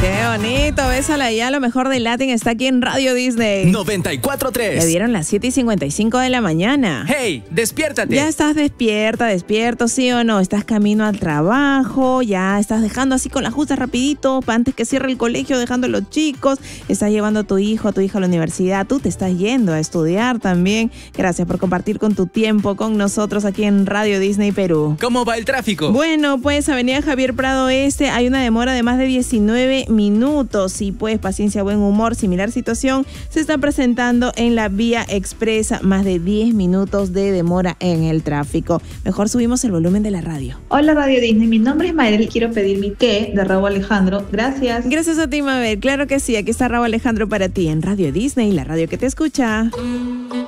Qué bonito, bésala ya, lo mejor de Latin está aquí en Radio Disney. 94.3. Le dieron las 7:55 de la mañana. Hey, despiértate. Ya estás despierto, ¿sí o no? Estás camino al trabajo, ya estás dejando así con las justas rapidito, antes que cierre el colegio, dejando a los chicos, estás llevando a tu hijo, a tu hija a la universidad, tú te estás yendo a estudiar también. Gracias por compartir con tu tiempo con nosotros aquí en Radio Disney Perú. ¿Cómo va el tráfico? Bueno, pues Avenida Javier Prado Este, hay una demora de más de 19 minutos y pues paciencia, buen humor, similar situación se está presentando en la vía expresa, más de 10 minutos de demora en el tráfico. Mejor subimos el volumen de la radio. Hola Radio Disney, mi nombre es Mayel y quiero pedir mi té de Raúl Alejandro. Gracias. Gracias a ti, Mabel. Claro que sí, aquí está Raúl Alejandro para ti en Radio Disney, la radio que te escucha.